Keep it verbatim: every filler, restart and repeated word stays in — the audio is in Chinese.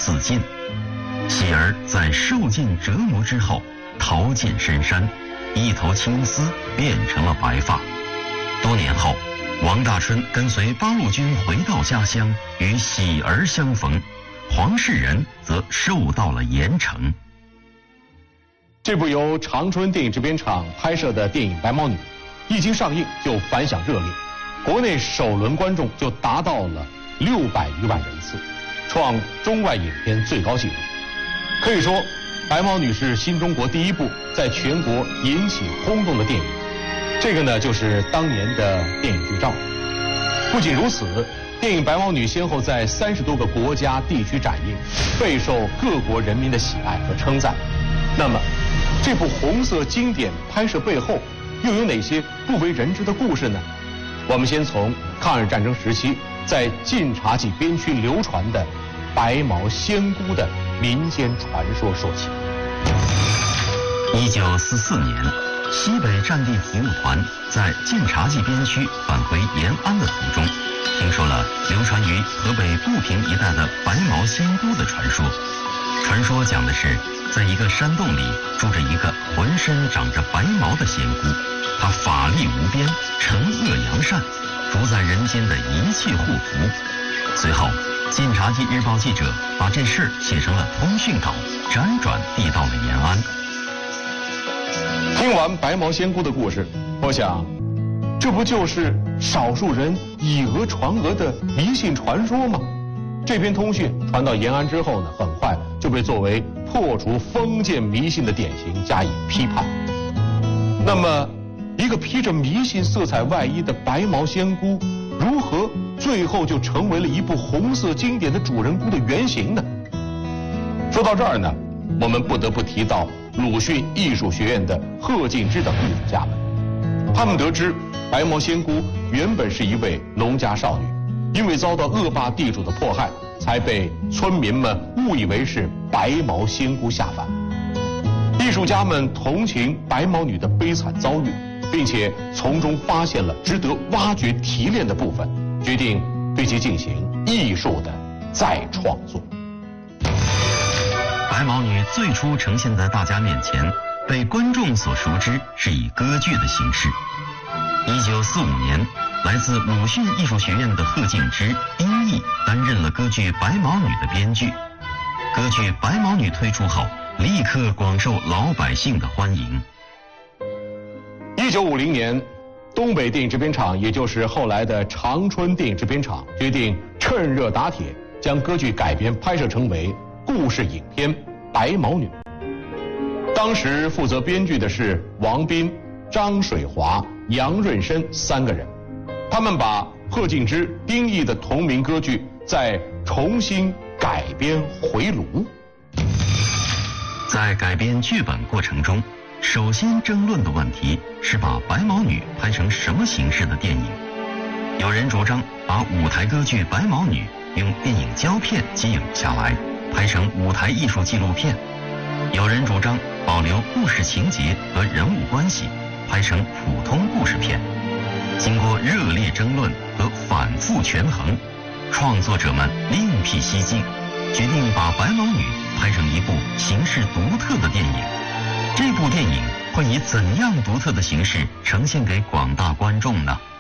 自尽。喜儿在受尽折磨之后逃进深山，一头青丝变成了白发。多年后，王大春跟随八路军回到家乡，与喜儿相逢，黄世仁则受到了严惩。 这部由长春电影制片厂拍摄的电影《白毛女》，一经上映就反响热烈，国内首轮观众就达到了六百余万人次，创中外影片最高纪录。可以说，《白毛女》是新中国第一部在全国引起轰动的电影。这个呢，就是当年的电影剧照。不仅如此，电影《白毛女》先后在三十多个国家地区展映，备受各国人民的喜爱和称赞。那么，这部红色经典拍摄背后又有哪些不为人知的故事呢？我们先从抗日战争时期在晋察冀边区流传的白毛仙姑的民间传说说起。 一九四四年，西北战地服务团在晋察冀边区返回延安的途中，听说了流传于河北固平一带的白毛仙姑的传说。传说讲的是，在一个山洞里住着一个浑身长着白毛的仙姑，她法力无边，惩恶扬善，主宰人间的一切祸福。随后，晋察冀日报记者把这事儿写成了通讯稿，辗转递到了延安。 听完白毛仙姑的故事，我想，这不就是少数人以讹传讹的迷信传说吗？这篇通讯传到延安之后呢，很快就被作为破除封建迷信的典型加以批判。那么，一个披着迷信色彩外衣的白毛仙姑，如何最后就成为了一部红色经典的主人公的原型呢？说到这儿呢，我们不得不提到鲁迅艺术学院的贺敬之等艺术家们。他们得知白毛仙姑原本是一位农家少女，因为遭到恶霸地主的迫害，才被村民们误以为是白毛仙姑下凡。艺术家们同情白毛女的悲惨遭遇，并且从中发现了值得挖掘提炼的部分，决定对其进行艺术的再创作。 白毛女最初呈现在大家面前，被观众所熟知是以歌剧的形式。一九四五年，来自鲁迅艺术学院的贺敬之、丁毅担任了歌剧《白毛女》的编剧。歌剧《白毛女》推出后，立刻广受老百姓的欢迎。 一九五零年，东北电影制片厂，也就是后来的长春电影制片厂，决定趁热打铁，将歌剧改编拍摄成为故事影片《白毛女》。当时负责编剧的是王斌、张水华、杨润生三个人，他们把贺敬之、丁毅的同名歌剧再重新改编回炉。 在改编剧本过程中，首先争论的问题是把白毛女拍成什么形式的电影。有人主张把舞台歌剧《白毛女》用电影胶片基影下来，拍成舞台艺术纪录片；有人主张保留故事情节和人物关系，拍成普通故事片。经过热烈争论和反复权衡，创作者们另辟蹊径，决定把《白毛女》拍成一部形式独特的电影。这部电影会以怎样独特的形式呈现给广大观众呢？